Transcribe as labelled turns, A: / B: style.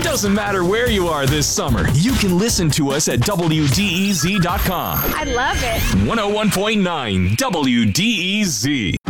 A: doesn't matter where you are this summer, you can listen to us at WDEZ.com.
B: I love it.
A: 101.9 WDEZ.